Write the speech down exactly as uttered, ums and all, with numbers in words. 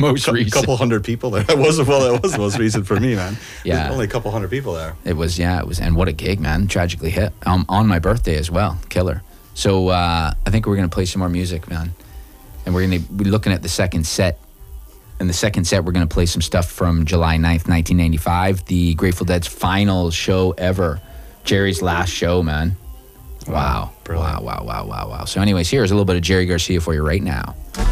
most a recent. couple hundred people there. It was well, it was the most recent for me, man. Yeah, There's only a couple hundred people there. It was, yeah, it was, and what a gig, man! Tragically hit um, on my birthday as well, killer. So uh, I think we're gonna play some more music, man, and we're gonna be looking at the second set. In the second set, we're gonna play some stuff from July ninth, nineteen ninety-five, the Grateful Dead's final show ever, Jerry's last show, man. Wow, Brilliant. wow, wow, wow, wow, wow. So, anyways, here's a little bit of Jerry Garcia for you right now.